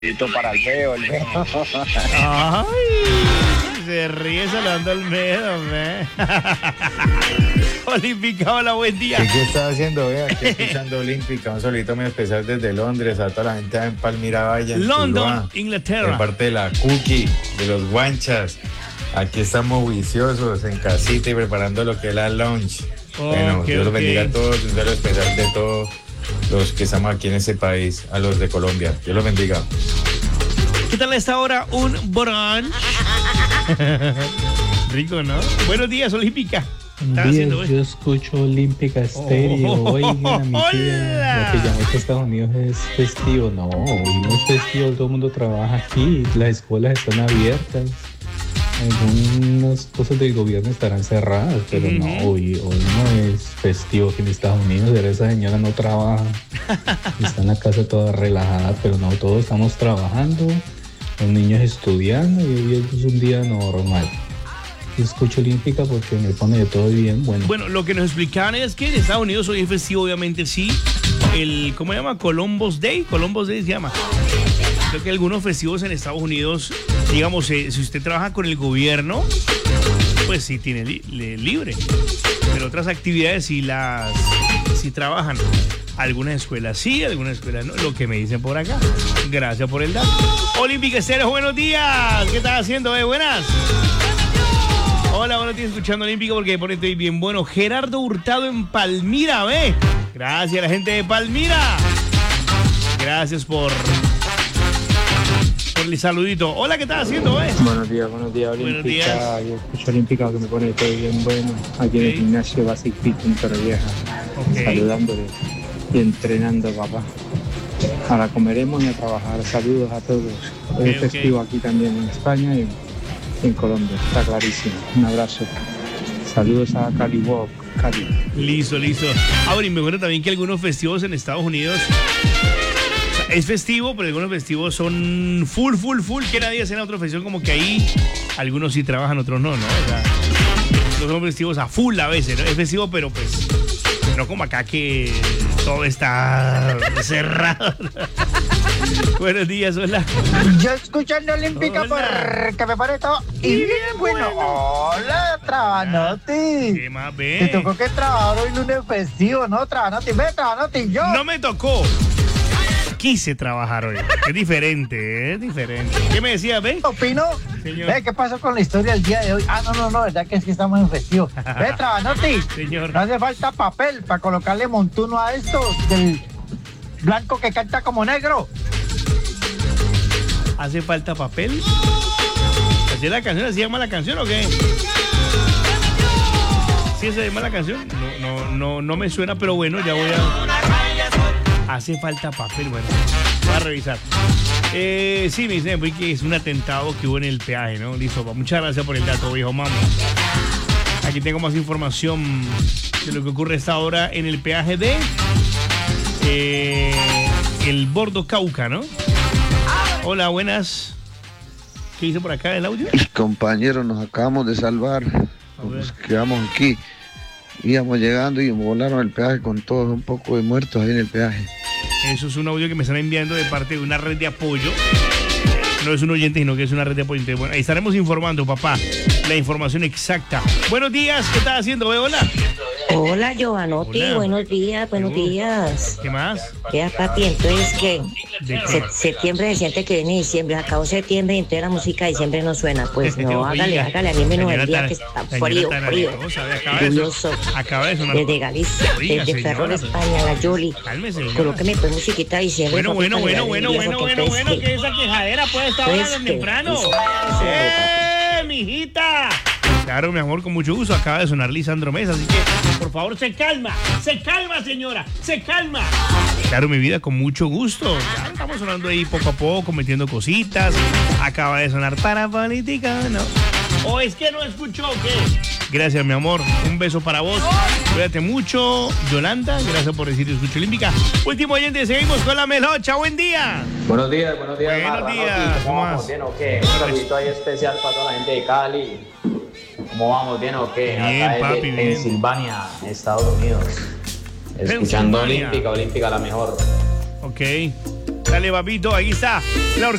Para el veo, el veo. Ay, se ríe saludando al medo, ¿eh? Olímpica, hola, buen día. ¿Qué estás haciendo? Vea, aquí escuchando Olímpica, un solito muy especial desde Londres, a toda la gente en Palmira Valle, en London, Tuluá, Inglaterra. de parte de la Cookie, de los guanchas. Aquí estamos juiciosos en casita y preparando lo que es la lunch. Bueno, Dios los bendiga a todos, un saludo especial de todos los que estamos aquí en este país, a los de Colombia. Dios los bendiga. ¿Qué tal a esta hora? Un brunch. Rico, ¿no? Buenos días, Olímpica. Yo escucho Olímpica Estéreo. Oigan, a mi tía, lo que llamó que Estados Unidos es festivo. No, hoy no es festivo, todo el mundo trabaja aquí, las escuelas están abiertas. Algunas cosas del gobierno estarán cerradas, pero no, hoy no es festivo aquí en Estados Unidos. Esa señora no trabaja, está en la casa toda relajada, pero no, todos estamos trabajando, los niños estudiando y hoy es un día normal. Yo escucho Olímpica porque me pone de todo bien bueno. Bueno, lo que nos explicaban es que en Estados Unidos hoy es festivo, obviamente sí. ¿Cómo se llama? Columbus Day se llama. Creo que algunos festivos en Estados Unidos, digamos, si usted trabaja con el gobierno, pues sí tiene libre. Pero otras actividades sí trabajan. Algunas escuelas sí, algunas escuelas no. Lo que me dicen por acá. Gracias por el dato. Olímpica Estéreo, buenos días. ¿Qué estás haciendo, Buenas. Hola, buenos días, escuchando Olímpica porque por estoy bien bueno. Gerardo Hurtado en Palmira, Gracias a la gente de Palmira. Gracias por el saludito. Hola, ¿qué estás haciendo, Buenos días, Olímpica. Buenos días. Yo escucho Olímpica que me pone todo bien bueno. Aquí en el gimnasio Basic Fit en Torrevieja. Saludándole y entrenando, papá. Ahora comeremos y a trabajar. Saludos a todos. Es festivo aquí también en España y en Colombia. Está clarísimo. Un abrazo. Saludos a Cali Walk. Cali. Listo. Ahora, y me acuerdo también que algunos festivos en Estados Unidos es festivo, pero algunos festivos son full, que nadie hace en otra festival, como que ahí algunos sí trabajan, otros no, ¿no? O sea, no son festivos a full a veces, ¿no? Es festivo, pero pues no como acá que todo está cerrado. Buenos días, hola. Yo escuchando Olímpica porque me pone todo y bien bueno. Hola, Trabanoti. ¿Qué más ves? Te tocó que trabajar hoy lunes festivo, ¿no? Trabanoti, yo. No me tocó. Quise trabajar hoy. Es diferente. ¿Qué me decías, Opino. Señor. ¿Qué pasó con la historia del día de hoy? No, verdad que es que estamos en festivo. Trabanoti. Señor. No hace falta papel para colocarle montuno a esto del blanco que canta como negro. ¿Hace falta papel? ¿Así es la canción? ¿Así llama la canción o qué? ¿Sí se llama la canción? No me suena, pero bueno, ya voy a... Hace falta papel, bueno, voy a revisar. Sí, me dicen que es un atentado que hubo en el peaje, ¿no? Listo, muchas gracias por el dato, viejo mamá. Aquí tengo más información de lo que ocurre a esta hora en el peaje de el Bordo Cauca, ¿no? Hola, buenas. ¿Qué dice por acá el audio? Compañeros, nos acabamos de salvar. Nos quedamos aquí. Íbamos llegando y volaron el peaje con todos, un poco de muertos ahí en el peaje. Eso es un audio que me están enviando de parte de una red de apoyo. No es un oyente, sino que es una red de apoyo. Entonces, bueno, ahí estaremos informando, papá, la información exacta. Buenos días, ¿qué estás haciendo, Hola. Hola, Giovanotti, Hola. buenos días. ¿Qué más? ¿Qué papi? Entonces, ¿qué? Septiembre se siente que viene diciembre, acabó septiembre y entonces la música de diciembre no suena. Pues no, hágale, anímenos el día que está frío, lluvioso. Acaba de sonar. Desde Galicia, Oiga, desde señora, Ferrol, España, la Yoli. Cálmese. Colóqueme pues musiquita de diciembre. Bueno, que esa quejadera puede estar ahora tan temprano. Mijita. Claro, mi amor, con mucho gusto. Acaba de sonar Lisandro Mesa, así que, por favor, se calma, señora, se calma. Claro, mi vida, con mucho gusto. Ya estamos sonando ahí poco a poco, metiendo cositas. Acaba de sonar para política, ¿no? ¿O es que no escuchó o qué? Gracias, mi amor. Un beso para vos. Cuídate mucho, Yolanda. Gracias por decir escucho Olímpica. Último oyente, seguimos con la melocha. Buen día. Buenos días. Buenos días. ¿Cómo vamos? ¿Bien o qué? Un saludito ahí especial para toda la gente de Cali. ¿Cómo vamos? ¿Bien o qué? Bien, acá papi, de bien. Pensilvania, Estados Unidos. Escuchando Olímpica, la mejor. Ok. Dale, papito, ahí está. La